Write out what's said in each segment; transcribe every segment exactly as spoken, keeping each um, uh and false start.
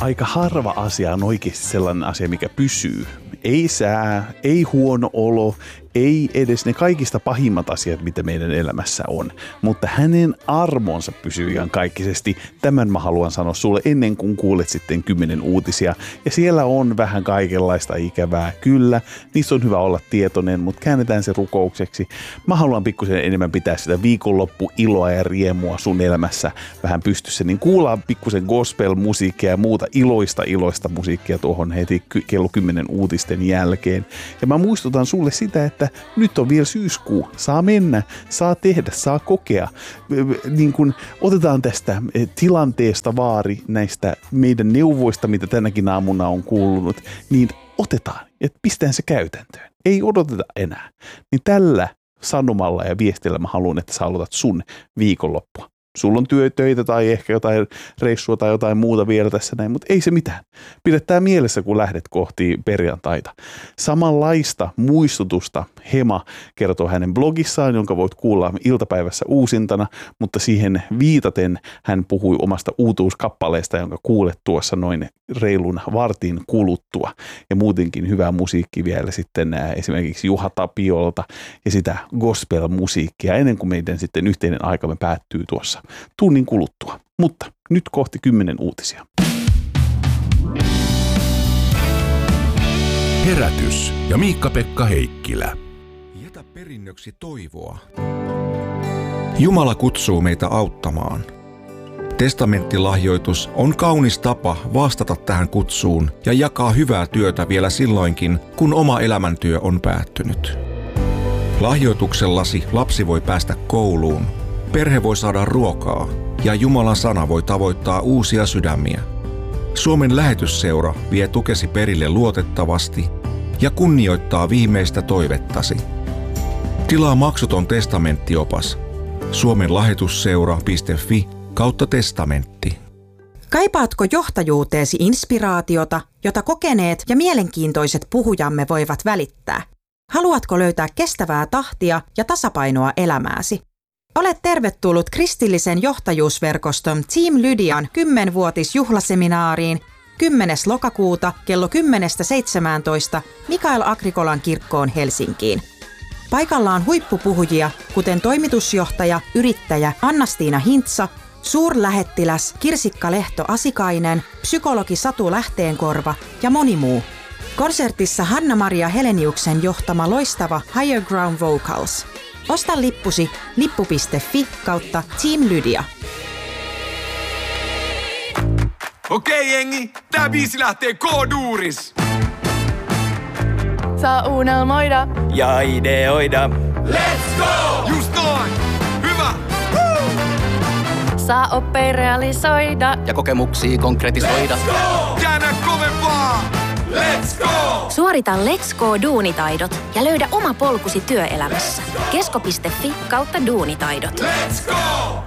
aika harva asia on oikeasti sellainen asia, mikä pysyy. Ei sää, ei huono olo, ei edes ne kaikista pahimmat asiat, mitä meidän elämässä on. Mutta hänen armonsa pysyy ihan kaikkisesti. Tämän mä haluan sanoa sulle ennen kuin kuulet sitten kymmenen uutisia. Ja siellä on vähän kaikenlaista ikävää. Kyllä, niistä on hyvä olla tietoinen, mutta käännetään se rukoukseksi. Mä haluan pikkusen enemmän pitää sitä viikonloppu iloa ja riemua sun elämässä vähän pystyssä. Niin kuullaan pikkusen gospel-musiikkia ja muuta iloista iloista musiikkia tuohon heti kello kymmenen uutisten jälkeen. Ja mä muistutan sulle sitä, että nyt on vielä syyskuu. Saa mennä, saa tehdä, saa kokea. Niin kun otetaan tästä tilanteesta vaari näistä meidän neuvoista, mitä tänäkin aamuna on kuulunut, niin otetaan ja pistään se käytäntöön. Ei odoteta enää. Niin tällä sanomalla ja viestillä mä haluan, että sä aloitat sun viikonloppua. Sulla on työtöitä tai ehkä jotain reissua tai jotain muuta vielä tässä näin, mutta ei se mitään. Pidä tää mielessä, kun lähdet kohti perjantaita. Samanlaista muistutusta Hema kertoo hänen blogissaan, jonka voit kuulla iltapäivässä uusintana, mutta siihen viitaten hän puhui omasta uutuuskappaleesta, jonka kuulet tuossa noin reilun vartin kuluttua. Ja muutenkin hyvää musiikkia vielä sitten esimerkiksi Juha Tapiolta ja sitä gospel-musiikkia ennen kuin meidän sitten yhteinen aikamme päättyy tuossa tunnin kuluttua. Mutta nyt kohti kymmenen uutisia. Herätys ja Miikka-Pekka Heikkilä. Jätä perinnöksi toivoa. Jumala kutsuu meitä auttamaan. Testamenttilahjoitus on kaunis tapa vastata tähän kutsuun ja jakaa hyvää työtä vielä silloinkin, kun oma elämäntyö on päättynyt. Lahjoituksellasi lapsi voi päästä kouluun, perhe voi saada ruokaa ja Jumalan sana voi tavoittaa uusia sydämiä. Suomen lähetysseura vie tukesi perille luotettavasti ja kunnioittaa viimeistä toivettasi. Tilaa maksuton testamenttiopas suomen lahjoitusseura piste fi kautta testamentti. Kaipaatko johtajuuteesi inspiraatiota, jota kokeneet ja mielenkiintoiset puhujamme voivat välittää? Haluatko löytää kestävää tahtia ja tasapainoa elämääsi? Olet tervetullut kristillisen johtajuusverkoston Team Lydian kymmenvuotisjuhlaseminaariin kymmenes lokakuuta kello kymmenestä seitsemääntoista Mikael Agrikolan kirkkoon Helsinkiin. Paikalla on huippupuhujia, kuten toimitusjohtaja, yrittäjä Anna-Stiina Hintsa, suurlähettiläs Kirsikka Lehto-Asikainen, psykologi Satu Lähteenkorva ja moni muu. Konsertissa Hanna-Maria Heleniuksen johtama loistava Higher Ground Vocals. Osta lippusi lippu piste fi kautta Team Lydia. Okei jengi, tää biisi lähtee K-duuris. Saa unelmoida ja ideoida. Let's go! Just noin! Hyvä! Woo! Saa oppia realisoida ja kokemuksia konkretisoida. Let's go! Käännä kovempaa! Let's go! Suorita Let's Go-duunitaidot ja löydä oma polkusi työelämässä. kesko piste fi kautta duunitaidot. Let's go!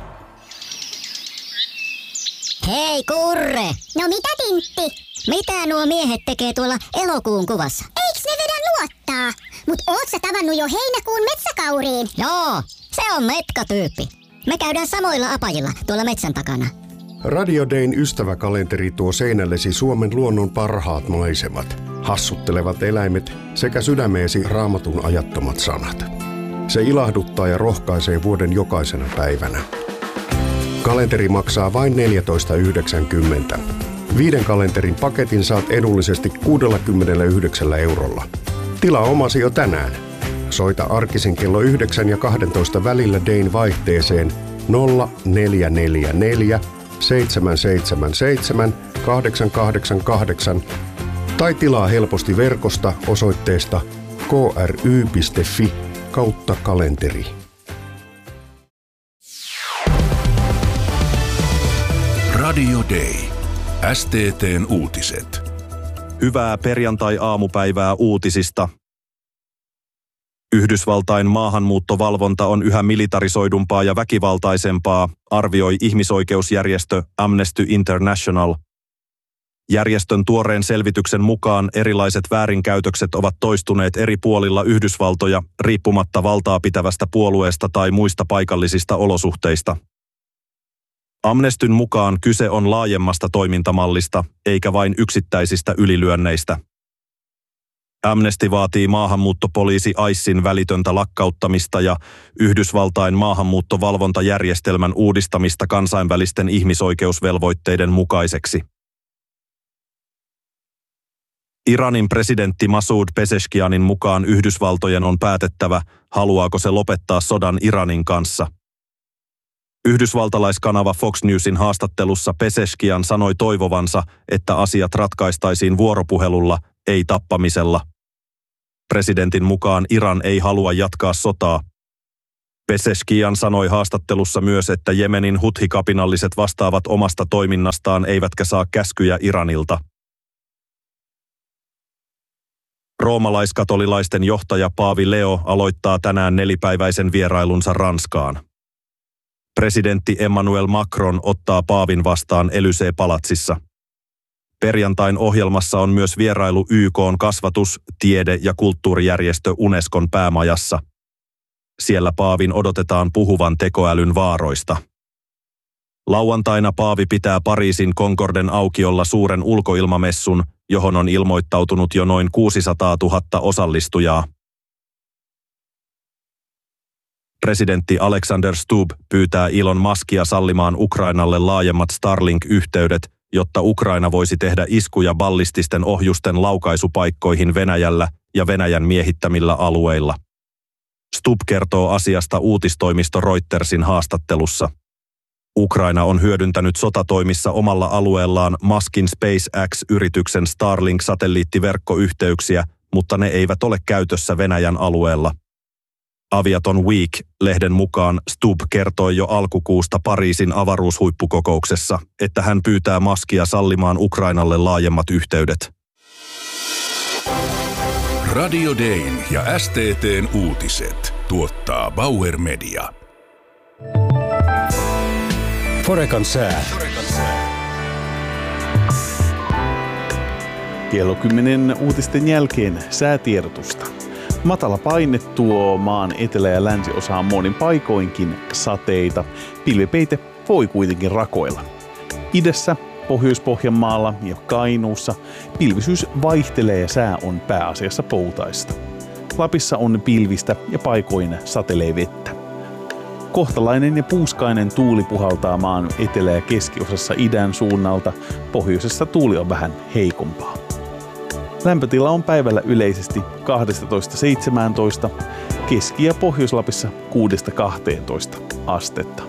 Hei Kurre! No mitä Tintti? Mitä nuo miehet tekee tuolla elokuun kuvassa? Eiks ne vedä luottaa? Mut oot sä tavannut jo heinäkuun metsäkauriin? Joo, se on metkatyyppi. Me käydään samoilla apajilla tuolla metsän takana. Radio Dayn ystäväkalenteri tuo seinällesi Suomen luonnon parhaat maisemat, hassuttelevat eläimet sekä sydämeesi Raamatun ajattomat sanat. Se ilahduttaa ja rohkaisee vuoden jokaisena päivänä. Kalenteri maksaa vain neljätoista yhdeksänkymmentä. Viiden kalenterin paketin saat edullisesti kuusikymmentäyhdeksän eurolla. Tilaa omasi jo tänään. Soita arkisin kello yhdeksän ja kaksitoista välillä Dayn vaihteeseen nolla neljä neljä neljä seitsemän seitsemän seitsemän kahdeksan kahdeksan kahdeksan tai tilaa helposti verkosta osoitteesta k r y piste fi kautta kalenteri. Radio Day. S T T:n uutiset. Hyvää perjantai-aamupäivää uutisista. Yhdysvaltain maahanmuuttovalvonta on yhä militarisoidumpaa ja väkivaltaisempaa, arvioi ihmisoikeusjärjestö Amnesty International. Järjestön tuoreen selvityksen mukaan erilaiset väärinkäytökset ovat toistuneet eri puolilla Yhdysvaltoja riippumatta valtaa pitävästä puolueesta tai muista paikallisista olosuhteista. Amnestyn mukaan kyse on laajemmasta toimintamallista, eikä vain yksittäisistä ylilyönneistä. Amnesty vaatii maahanmuuttopoliisi ICEin välitöntä lakkauttamista ja Yhdysvaltain maahanmuuttovalvontajärjestelmän uudistamista kansainvälisten ihmisoikeusvelvoitteiden mukaiseksi. Iranin presidentti Masoud Pezeshkianin mukaan Yhdysvaltojen on päätettävä, haluaako se lopettaa sodan Iranin kanssa. Yhdysvaltalaiskanava Fox Newsin haastattelussa Pezeshkian sanoi toivovansa, että asiat ratkaistaisiin vuoropuhelulla, ei tappamisella. Presidentin mukaan Iran ei halua jatkaa sotaa. Pezeshkian sanoi haastattelussa myös, että Jemenin huthi-kapinalliset vastaavat omasta toiminnastaan eivätkä saa käskyjä Iranilta. Roomalaiskatolilaisten johtaja Paavi Leo aloittaa tänään nelipäiväisen vierailunsa Ranskaan. Presidentti Emmanuel Macron ottaa paavin vastaan Élysée-palatsissa. Perjantain ohjelmassa on myös vierailu Y K:n kasvatus-, tiede- ja kulttuurijärjestö Unescon päämajassa. Siellä paavin odotetaan puhuvan tekoälyn vaaroista. Lauantaina paavi pitää Pariisin Concorden aukiolla suuren ulkoilmamessun, johon on ilmoittautunut jo noin kuusisataatuhatta osallistujaa. Presidentti Alexander Stubb pyytää Elon Muskia sallimaan Ukrainalle laajemmat Starlink-yhteydet, jotta Ukraina voisi tehdä iskuja ballististen ohjusten laukaisupaikkoihin Venäjällä ja Venäjän miehittämillä alueilla. Stubb kertoo asiasta uutistoimisto Reutersin haastattelussa. Ukraina on hyödyntänyt sotatoimissa omalla alueellaan Muskin SpaceX-yrityksen Starlink-satelliittiverkkoyhteyksiä, mutta ne eivät ole käytössä Venäjän alueella. Aviaton Week-lehden mukaan Stubb kertoi jo alkukuusta Pariisin avaruushuippukokouksessa, että hän pyytää Muskia sallimaan Ukrainalle laajemmat yhteydet. Radio Dayn ja S T T:n uutiset tuottaa Bauer Media. Forekan sää. Kello kymmenen uutisten jälkeen säätiedotusta. Matala paine tuo maan etelä- ja länsiosaan monin paikoinkin sateita. Pilvipeite voi kuitenkin rakoilla. Idässä, Pohjois-Pohjanmaalla ja Kainuussa pilvisyys vaihtelee ja sää on pääasiassa poutaista. Lapissa on pilvistä ja paikoin satelee vettä. Kohtalainen ja puuskainen tuuli puhaltaa maan etelä- ja keskiosassa idän suunnalta. Pohjoisessa tuuli on vähän heikompaa. Lämpötila on päivällä yleisesti kaksitoista seitsemäntoista, Keski- ja Pohjois-Lapissa kuudesta kahteentoista astetta.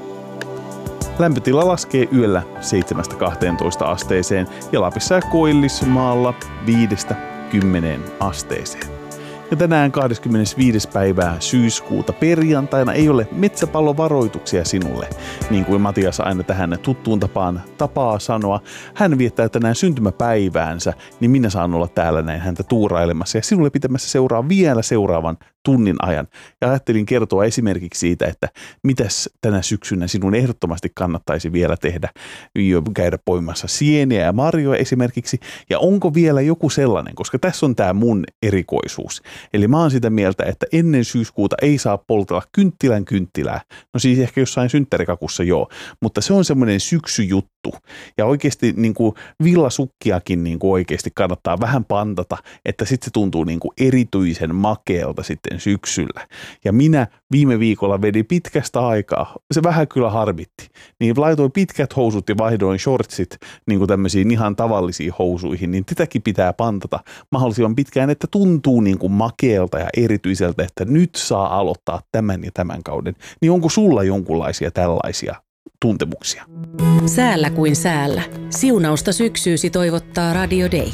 Lämpötila laskee yöllä seitsemästä kahteentoista asteeseen ja Lapissa ja Koillismaalla viidestä kymmeneen asteeseen. Ja tänään kahdeskymmenesviides päivää syyskuuta perjantaina ei ole metsäpallovaroituksia sinulle, niin kuin Matias aina tähän tuttuun tapaan tapaa sanoa. Hän viettää tänään syntymäpäiväänsä, niin minä saan olla täällä näin häntä tuurailemassa ja sinulle pitämässä seuraa vielä seuraavan tunnin ajan. Ja ajattelin kertoa esimerkiksi siitä, että mitäs tänä syksynä sinun ehdottomasti kannattaisi vielä tehdä, käydä poimassa sieniä ja marjoja esimerkiksi, ja onko vielä joku sellainen, koska tässä on tämä mun erikoisuus. Eli mä oon sitä mieltä, että ennen syyskuuta ei saa poltella kynttilän kynttilää. No siis ehkä jossain synttärikakussa joo, mutta se on semmoinen syksyjuttu. Ja oikeasti niin kuin villasukkiakin niin kuin oikeasti kannattaa vähän pantata, että sitten se tuntuu niin kuin erityisen makealta sitten syksyllä. Ja minä viime viikolla vedin pitkästä aikaa, se vähän kyllä harmitti, niin laitoin pitkät housut ja vaihdoin shortsit niin kuin tämmöisiin ihan tavallisiin housuihin, niin tätäkin pitää pantata mahdollisimman pitkään, että tuntuu niin kuin makealta ja erityiseltä, että nyt saa aloittaa tämän ja tämän kauden. Niin onko sulla jonkunlaisia tällaisia tuntemuksia? Säällä kuin säällä. Siunausta syksyysi toivottaa Radio Day.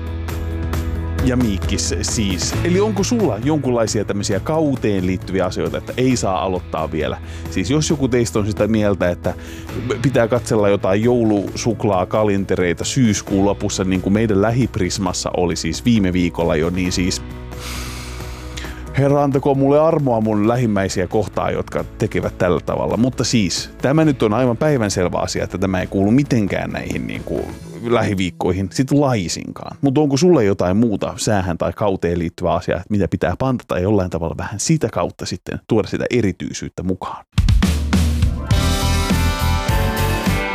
Ja Miikkis siis. Eli onko sulla jonkunlaisia tämmöisiä kauteen liittyviä asioita, että ei saa aloittaa vielä? Siis jos joku teistä on sitä mieltä, että pitää katsella jotain joulusuklaakalentereita syyskuun lopussa, niin kuin meidän lähiprismassa oli siis viime viikolla jo, niin siis Herra, antakoon mulle armoa mun lähimmäisiä kohtaan, jotka tekevät tällä tavalla. Mutta siis, tämä nyt on aivan päivänselvä asia, että tämä ei kuulu mitenkään näihin niin kuin lähiviikkoihin sitten laisinkaan. Mutta onko sulle jotain muuta säähän tai kauteen liittyvää asiaa, että mitä pitää pantata ja jollain tavalla vähän sitä kautta sitten tuoda sitä erityisyyttä mukaan?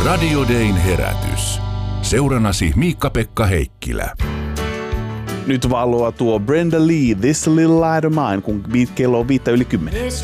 Radio Dayn herätys. Seuranasi Miikka-Pekka Heikkilä. Nyt valua tuo Brenda Lee, This Little Light of Mine, kun kello on viittä yli kymmenen.